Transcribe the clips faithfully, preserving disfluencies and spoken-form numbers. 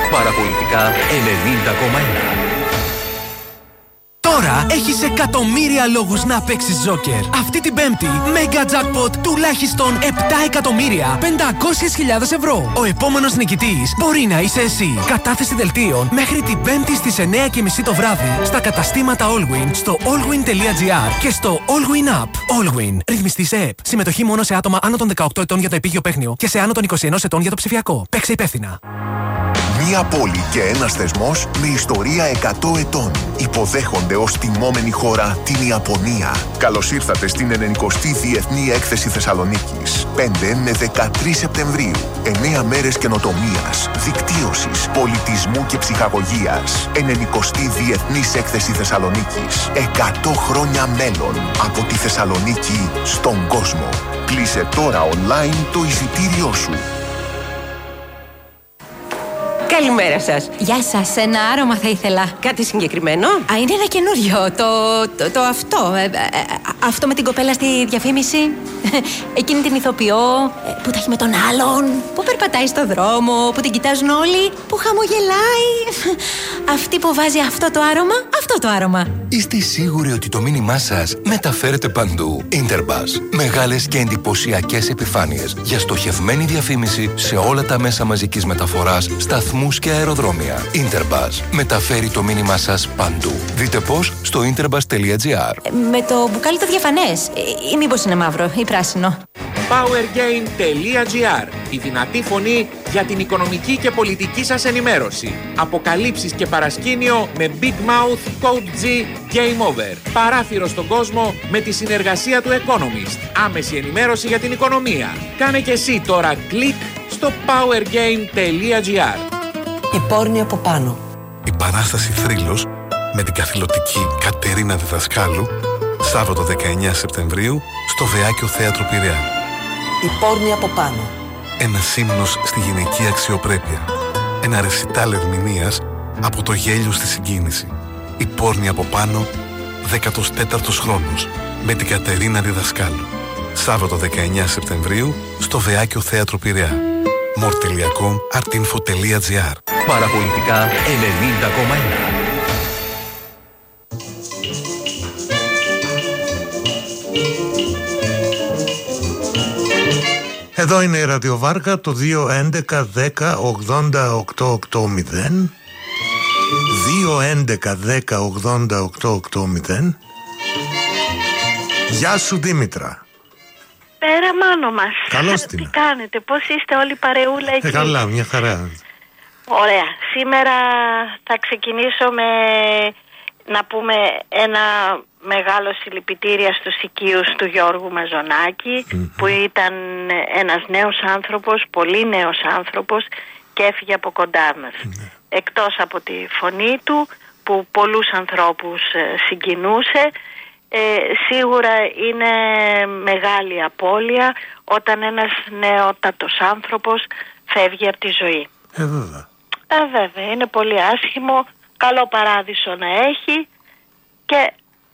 Παραπολιτικά ενενήντα κόμμα ένα. Τώρα έχεις εκατομμύρια λόγους να παίξεις Joker. Αυτή την Πέμπτη, Mega Jackpot τουλάχιστον επτά εκατομμύρια πεντακόσιες χιλιάδες ευρώ. Ο επόμενος νικητής μπορεί να είσαι εσύ. Κατάθεση δελτίων μέχρι την Πέμπτη στις εννιά και μισή το βράδυ στα καταστήματα Allwyn, στο allwyn τελεία gr και στο Allwyn App. Allwyn. Ρυθμιστή σε ΕΠ. Συμμετοχή μόνο σε άτομα άνω των δεκαοκτώ ετών για το επίγειο παίχνιο και σε άνω των είκοσι ένα ετών για το ψηφιακό. Παίξε υπεύθυνα. Μια πόλη και ένας θεσμός με ιστορία εκατό ετών. Υποδέχονται ως τιμόμενη χώρα την Ιαπωνία. Καλώς ήρθατε στην ενενηκοστή Διεθνή Έκθεση Θεσσαλονίκης. πέντε με δεκατρείς Σεπτεμβρίου. εννέα μέρες καινοτομίας, δικτύωσης, πολιτισμού και ψυχαγωγίας. ενενηκοστή Διεθνής Έκθεση Θεσσαλονίκης. εκατό χρόνια μέλλον. Από τη Θεσσαλονίκη στον κόσμο. Κλείσε τώρα online το εισιτήριό σου. Καλημέρα σας. Γεια σας, ένα άρωμα θα ήθελα. Κάτι συγκεκριμένο? Α, είναι ένα καινούριο. Το, το, το αυτό. Ε, ε, αυτό με την κοπέλα στη διαφήμιση. Εκείνη την ηθοποιό ε, που τα έχει με τον άλλον. Που περπατάει στο δρόμο, που την κοιτάζουν όλοι. Που χαμογελάει. Αυτή που βάζει αυτό το άρωμα, αυτό το άρωμα. Είστε σίγουροι ότι το μήνυμά σας μεταφέρετε παντού? Interbus. Μεγάλες και εντυπωσιακές επιφάνειες για στοχευμένη διαφήμιση σε όλα τα μέσα μαζικής μεταφοράς, σταθμούς και αεροδρόμια. Interbus. Μεταφέρει το μήνυμά σας παντού. Δείτε πώς στο interbus τελεία gr. Ε, με το μπουκάλι το διαφανές. Ή μήπως είναι μαύρο ή πράσινο. powergain τελεία gr. Η δυνατή φωνή για την οικονομική και πολιτική σας ενημέρωση. Αποκαλύψεις και παρασκήνιο με Big Mouth Code G Game Over. Παράθυρο στον κόσμο με τη συνεργασία του Economist. Άμεση ενημέρωση για την οικονομία. Κάνε και εσύ τώρα κλικ στο powergain τελεία gr. Η πόρνη από πάνω. Η παράσταση Θρύλος με την καθηλωτική Κατερίνα Διδασκάλου, Σάββατο δεκαεννέα Σεπτεμβρίου στο Βεάκιο Θέατρο Πειραιά. Η πόρνη από πάνω. Ένας ύμνος στη γυναική αξιοπρέπεια. Ένα ρεσιτάλ ερμηνείας από το γέλιο στη συγκίνηση. Η πόρνη από πάνω, δέκατος τέταρτος χρόνος, με την Κατερίνα Διδασκάλου. Σάββατο δεκαεννέα Σεπτεμβρίου στο Βεάκιο Θέατρο Πειραιά. more τελεία com artinfo τελεία gr. Παραπολιτικά ενενήντα κόμμα ένα. Εδώ είναι η ραδιοβάρκα, το δύο έντεκα δέκα ογδόντα οκτώ ογδόντα δύο έντεκα δέκα ογδόντα οκτώ ογδόντα. Γεια σου Δήμητρα. Πέρα Μάνο μας. Καλώς την. Τι κάνετε, πώς είστε όλοι παρεούλα εκεί? Ε, καλά, μια χαρά. Ωραία, σήμερα θα ξεκινήσω με να πούμε ένα μεγάλο συλληπιτήρια στους οικείους του Γιώργου Μαζονάκη, mm-hmm. που ήταν ένας νέος άνθρωπος, πολύ νέος άνθρωπος και έφυγε από κοντά μας. Mm-hmm. Εκτός από τη φωνή του που πολλούς ανθρώπους συγκινούσε, ε, σίγουρα είναι μεγάλη απώλεια όταν ένας νεότατος άνθρωπος φεύγει από τη ζωή. Ε, βέβαια. Ε, βέβαια, είναι πολύ άσχημο, καλό παράδεισο να έχει και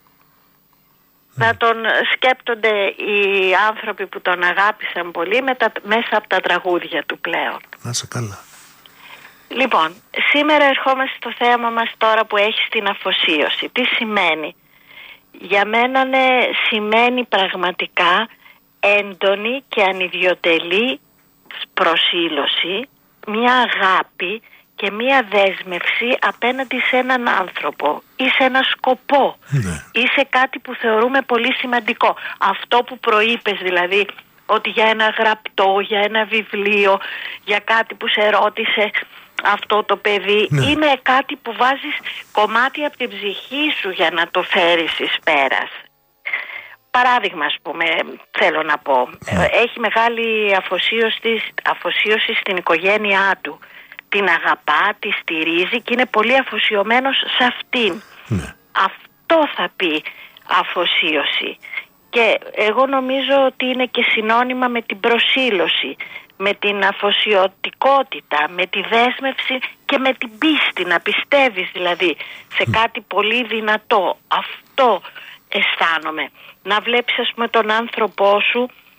να τον σκέπτονται οι άνθρωποι που τον αγάπησαν πολύ με τα, μέσα από τα τραγούδια του πλέον. Να σε καλά. Λοιπόν, σήμερα ερχόμαστε στο θέμα μας τώρα που έχει την αφοσίωση. Τι σημαίνει? Για μένα ναι, σημαίνει πραγματικά έντονη και ανιδιοτελή προσήλωση, μια αγάπη και μία δέσμευση απέναντι σε έναν άνθρωπο ή σε ένα σκοπό, ναι. ή σε κάτι που θεωρούμε πολύ σημαντικό. Αυτό που προείπες δηλαδή, ότι για ένα γραπτό, για ένα βιβλίο, για κάτι που σε ρώτησε αυτό το παιδί, ναι. είναι κάτι που βάζεις κομμάτι από την ψυχή σου για να το φέρεις εις πέρας. Παράδειγμα, ας πούμε, θέλω να πω, ναι. έχει μεγάλη αφοσίωση, αφοσίωση στην οικογένειά του. Την αγαπά, τη στηρίζει και είναι πολύ αφοσιωμένος σε αυτήν. Ναι. Αυτό θα πει αφοσίωση. Και εγώ νομίζω ότι είναι και συνώνυμα με την προσήλωση, με την αφοσιωτικότητα, με τη δέσμευση και με την πίστη, να πιστεύεις δηλαδή σε κάτι πολύ δυνατό. Αυτό αισθάνομαι. Να βλέπεις ας πούμε τον άνθρωπό σου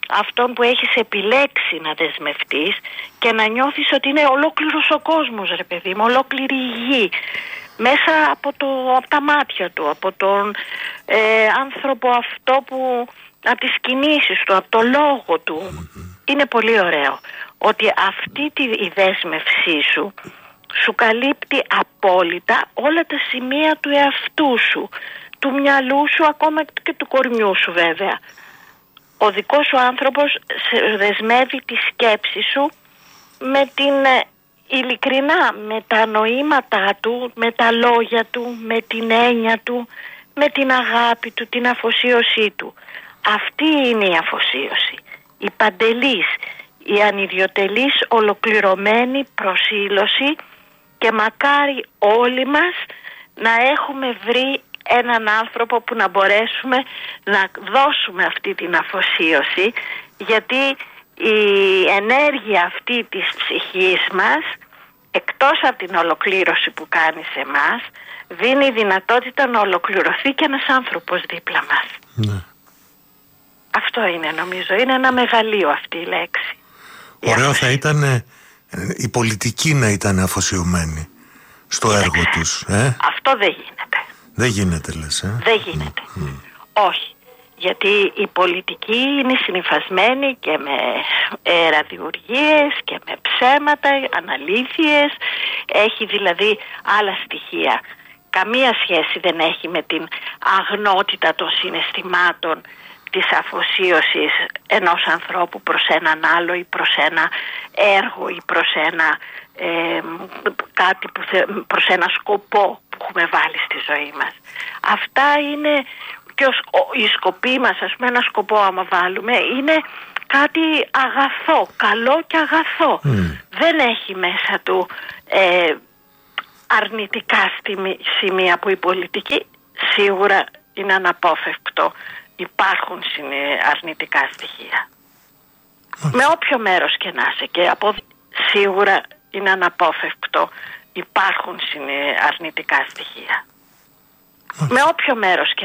αυτόν που έχεις επιλέξει να δεσμευτείς και να νιώθεις ότι είναι ολόκληρος ο κόσμος, ρε παιδί μου, ολόκληρη η γη, μέσα από, το, από τα μάτια του, από τον ε, άνθρωπο αυτό που, από τις κινήσεις του, από το λόγο του. Mm-hmm. Είναι πολύ ωραίο ότι αυτή τη, η δέσμευσή σου σου καλύπτει απόλυτα όλα τα σημεία του εαυτού σου, του μυαλού σου, ακόμα και του κορμιού σου βέβαια. Ο δικός σου άνθρωπος δεσμεύει τη σκέψη σου με την ειλικρινά, με τα νοήματά του, με τα λόγια του, με την έννοια του, με την αγάπη του, την αφοσίωσή του. Αυτή είναι η αφοσίωση, η παντελής, η ανιδιοτελής ολοκληρωμένη προσήλωση, και μακάρι όλοι μας να έχουμε βρει έναν άνθρωπο που να μπορέσουμε να δώσουμε αυτή την αφοσίωση, γιατί η ενέργεια αυτή της ψυχής μας, εκτός από την ολοκλήρωση που κάνει σε εμάς, δίνει δυνατότητα να ολοκληρωθεί και ένας άνθρωπος δίπλα μας. Ναι. Αυτό είναι, νομίζω, είναι ένα μεγαλείο αυτή η λέξη. Ωραίο θα ήταν ε, η πολιτική να ήταν αφοσιωμένη στο είναι. έργο τους. Ε? Αυτό δεν γίνεται. Δεν γίνεται, λες, ε? Δεν γίνεται. Mm. Όχι. Γιατί η πολιτική είναι συνυφασμένη και με ε, ραδιουργίες και με ψέματα, αναλήθειες. Έχει δηλαδή άλλα στοιχεία. Καμία σχέση δεν έχει με την αγνότητα των συναισθημάτων, της αφοσίωσης ενός ανθρώπου προς έναν άλλο ή προς ένα έργο ή προς ένα, ε, κάτι που θε, προς ένα σκοπό που έχουμε βάλει στη ζωή μας. Αυτά είναι και ως, ο, οι σκοποί μας, ας πούμε, ένα σκοπό άμα βάλουμε, είναι κάτι αγαθό, καλό και αγαθό. Mm. Δεν έχει μέσα του ε, αρνητικά σημεία που η πολιτική σίγουρα είναι αναπόφευκτο. Υπάρχουν αρνητικά στοιχεία. Mm. Με όποιο μέρος και να είσαι, και από σίγουρα είναι αναπόφευκτο. Υπάρχουν αρνητικά στοιχεία. Mm. Με όποιο μέρος και